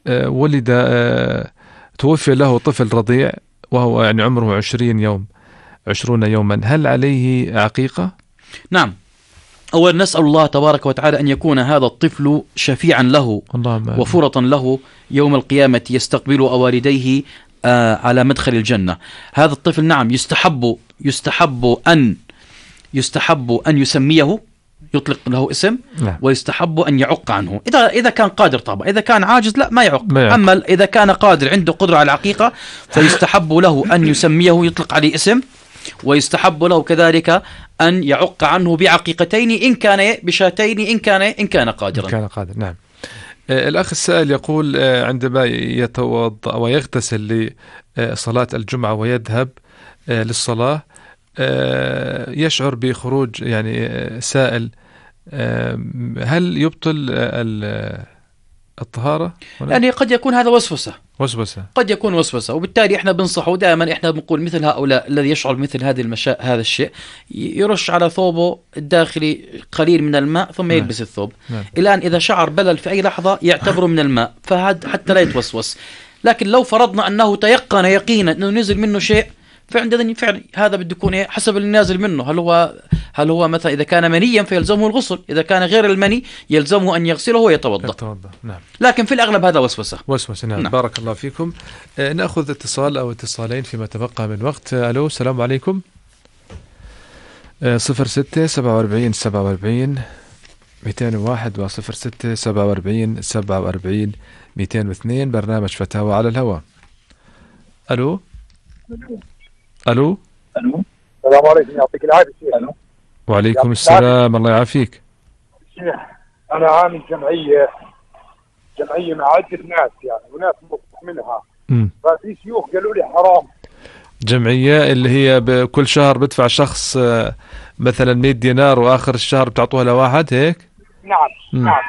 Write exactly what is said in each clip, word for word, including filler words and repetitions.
آه، ولد آه، توفي له طفل رضيع وهو يعني عمره عشرين يوم عشرون يوما، هل عليه عقيقة؟ نعم. أولا نسأل الله تبارك وتعالى أن يكون هذا الطفل شفيعا له اللهم آمين. وفرطا له يوم القيامة يستقبل والديه آه على مدخل الجنة. هذا الطفل نعم يستحب يستحب أن يستحب أن يسميه، يطلق له اسم، نعم. ويستحب أن يعق عنه إذا إذا كان قادر. طبعا إذا كان عاجز لا ما يعق. ما يعق. أما إذا كان قادر عنده قدرة على العقيقة فيستحب له أن يسميه، يطلق عليه اسم، ويستحب له كذلك أن يعق عنه بعقيقتين إن كان بشاتين إن كان إن كان قادرا. إن كان قادر. نعم. آه الأخ السائل يقول آه عندما يتوضأ ويغتسل لصلاة الجمعة ويذهب آه للصلاة آه يشعر بخروج يعني آه سائل، آه هل يبطل آه الطهارة؟ يعني قد يكون هذا وسوسة وسوسة قد يكون وسوسة وبالتالي احنا بنصحه دائما، احنا بنقول مثل هؤلاء الذي يشعر مثل هذه المشا... هذا الشيء يرش على ثوبه الداخلي قليل من الماء ثم يلبس نعم. الثوب. نعم. الآن إذا شعر بلل في أي لحظة يعتبره من الماء فهذا حتى لا يتوسوس. لكن لو فرضنا أنه تيقن يقينا أنه نزل منه شيء فعندنا فعلا هذا بده يكون حسب النازل منه، هل هو هل هو مثلا إذا كان منيا فيلزمه الغسل، إذا كان غير المني يلزمه أن يغسله ويتوضأ. يتوضأ. نعم. لكن في الأغلب هذا وسوسة. وسوسة. نعم. نعم. بارك الله فيكم. آه نأخذ اتصال أو اتصالين فيما تبقى من وقت. آه ألو، السلام عليكم. آه صفر ستة سبعة وأربعين سبعة وأربعين مئتين وواحد وصفر ستة سبعة وأربعين سبعة وأربعين مئتين واثنين. برنامج فتاوى على الهواء. ألو. ألو. ألو. السلام عليكم، يعطيك العافية شيخ. ألو. وعليكم السلام، الله يعافيك. شيخ أنا عامل جمعية جمعية مع عدة ناس يعني وناس مفتح منها، م. ففي شيوخ قالوا لي حرام. جمعية اللي هي بكل شهر بدفع شخص مثلا مئة دينار وآخر الشهر بتعطوها لواحد هيك؟ نعم. م. نعم.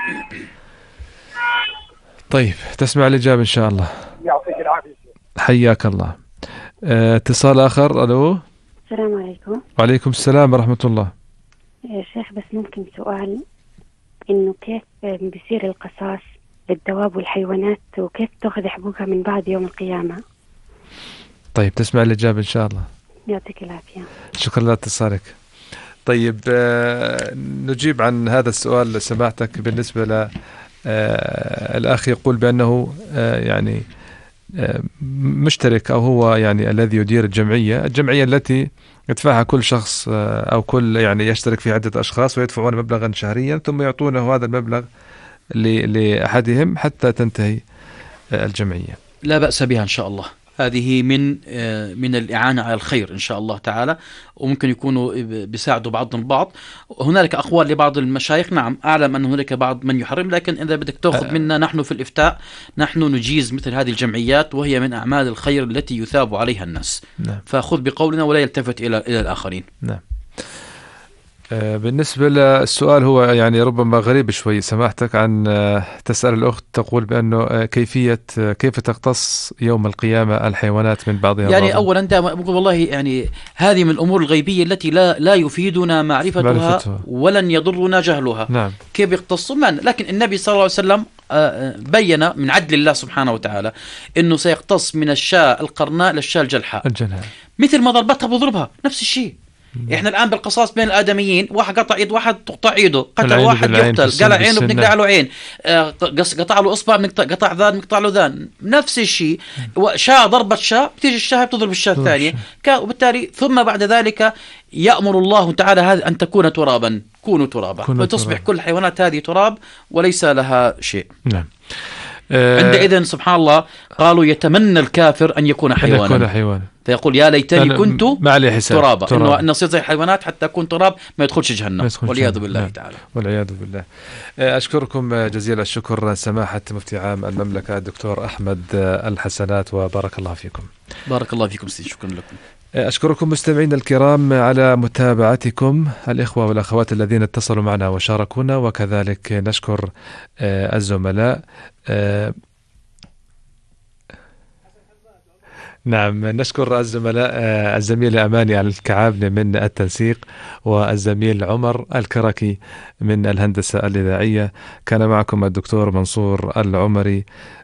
طيب تسمع الإجابة إن شاء الله. يعطيك العافية شيخ. حياك الله. اه اتصال آخر. ألو. السلام عليكم. وعليكم السلام ورحمة الله. يا شيخ بس ممكن سؤال، إنه كيف بيصير القصاص للدواب والحيوانات وكيف تأخذ حقوقها من بعد يوم القيامة؟ طيب تسمع الإجابة إن شاء الله. يعطيك العافية. شكرا لاتصالك. طيب آه نجيب عن هذا السؤال سماحتك. بالنسبة ل آه الأخ يقول بأنه آه يعني آه مشترك أو هو يعني الذي يدير الجمعية الجمعية التي يدفعها كل شخص آه أو كل يعني يشترك في عدة أشخاص ويدفعون مبلغا شهريا ثم يعطونه هذا المبلغ لأحدهم حتى تنتهي آه الجمعية. لا بأس بها إن شاء الله. هذه من من الإعانة على الخير إن شاء الله تعالى، وممكن يكونوا بيساعدوا بعضهم البعض. هنالك أقوال لبعض المشايخ، نعم أعلم أن هنالك بعض من يحرم، لكن إذا بدك تأخذ منا نحن في الإفتاء نحن نجيز مثل هذه الجمعيات وهي من أعمال الخير التي يثاب عليها الناس. نعم. فخذ بقولنا ولا يلتفت إلى إلى الآخرين. نعم. بالنسبة للسؤال هو يعني ربما غريب شوي سماحتك، عن تسأل الأخت تقول بأنه كيفية كيف تقتص يوم القيامة الحيوانات من بعضها يعني بعض. أولا دائما أقول والله يعني هذه من الأمور الغيبية التي لا لا يفيدنا معرفتها, معرفتها. ولن يضرنا جهلها. نعم. كيف يقتصوا من، لكن النبي صلى الله عليه وسلم بين من عدل الله سبحانه وتعالى أنه سيقتص من الشاة القرناء للشاة الجلحاء الجلحاء مثل ما ضربتها بضربها نفس الشيء. احنا الان بالقصاص بين الادميين، واحد قطع يد واحد تقطع ايده، قتل واحد يقتل، قلع عينه بنقلع له عين، قطع له اصبع قطع ذان بنقطع له ذان، نفس الشيء. شاة ضربت شاة بتيجي الشاة بتضرب الشاة الثانيه، وبالتالي ثم بعد ذلك يأمر الله تعالى هذا ان تكون ترابا، كونوا ترابا، فتصبح كل الحيوانات هذه تراب وليس لها شيء. نعم. عندئذ سبحان الله قالوا يتمنى الكافر أن يكون حيوانا، يكون حيوانا. فيقول يا ليتني كنت ترابا، ترابا. إنه نصير زي الحيوانات حتى أكون تراب ما يدخلش جهنم والعياذ بالله. نعم. تعالى والعياذ بالله. أشكركم جزيل الشكر سماحة مفتي عام المملكة الدكتور أحمد الحسنات، وبارك الله فيكم. بارك الله فيكم سيدي، شكرا لكم. أشكركم مستمعينا الكرام على متابعتكم، الإخوة والأخوات الذين اتصلوا معنا وشاركونا، وكذلك نشكر الزملاء. نعم نشكر الزملاء، الزميل أماني الكعابني من التنسيق، والزميل عمر الكركي من الهندسة الإذاعية. كان معكم الدكتور منصور العمري